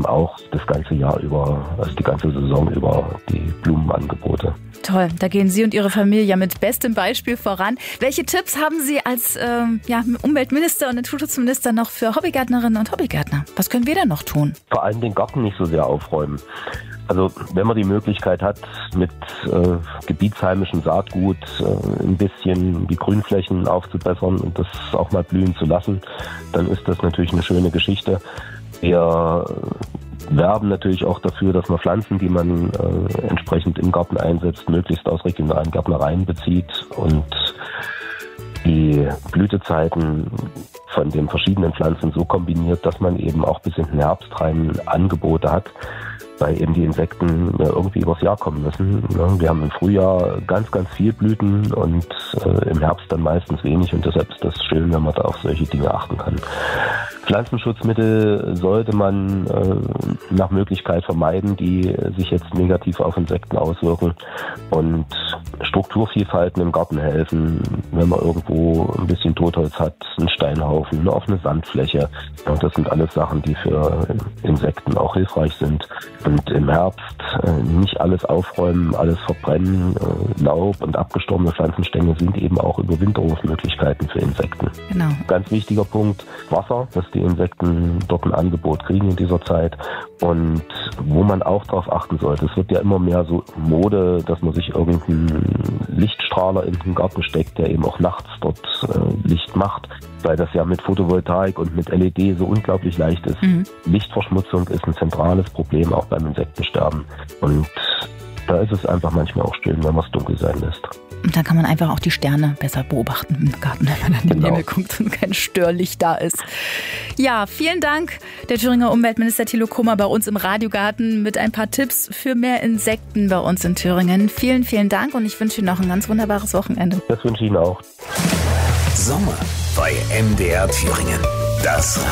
haben auch das ganze Jahr über, also die ganze Saison über, die Blumenangebote. Toll, da gehen Sie und Ihre Familie mit bestem Beispiel voran. Welche Tipps haben Sie als Umweltminister und Naturschutzminister noch für Hobbygärtnerinnen und Hobbygärtner? Was können wir denn noch tun? Vor allem den Garten nicht so sehr aufräumen. Also wenn man die Möglichkeit hat, mit gebietsheimischem Saatgut ein bisschen die Grünflächen aufzubessern und das auch mal blühen zu lassen, dann ist das natürlich eine schöne Geschichte. Wir werben natürlich auch dafür, dass man Pflanzen, die man entsprechend im Garten einsetzt, möglichst aus regionalen Gärtnereien bezieht und die Blütezeiten von den verschiedenen Pflanzen so kombiniert, dass man eben auch bis in den Herbst rein Angebote hat, weil eben die Insekten irgendwie übers Jahr kommen müssen. Wir haben im Frühjahr ganz, ganz viel Blüten und im Herbst dann meistens wenig und deshalb ist das schön, wenn man da auf solche Dinge achten kann. Pflanzenschutzmittel sollte man nach Möglichkeit vermeiden, die sich jetzt negativ auf Insekten auswirken, und Strukturvielfalten im Garten helfen, wenn man irgendwo ein bisschen Totholz hat, einen Steinhaufen, eine offene Sandfläche. Und das sind alles Sachen, die für Insekten auch hilfreich sind. Und im Herbst nicht alles aufräumen, alles verbrennen. Laub und abgestorbene Pflanzenstängel sind eben auch Überwinterungsmöglichkeiten für Insekten. Genau. Ganz wichtiger Punkt, Wasser, dass die Insekten dort ein Angebot kriegen in dieser Zeit. Und wo man auch darauf achten sollte, es wird ja immer mehr so Mode, dass man sich irgendeinen Lichtstrahler in den Garten steckt, der eben auch nachts dort Licht macht, weil das ja mit Photovoltaik und mit LED so unglaublich leicht ist. Lichtverschmutzung ist ein zentrales Problem, auch beim Insektensterben. Und da ist es einfach manchmal auch schön, wenn man es dunkel sein lässt. Und dann kann man einfach auch die Sterne besser beobachten im Garten, wenn man an den Himmel guckt und kein Störlicht da ist. Ja, vielen Dank, der Thüringer Umweltminister Thilo Kummer bei uns im Radiogarten mit ein paar Tipps für mehr Insekten bei uns in Thüringen. Vielen, vielen Dank und ich wünsche Ihnen noch ein ganz wunderbares Wochenende. Das wünsche ich Ihnen auch. Sommer bei MDR Thüringen. Das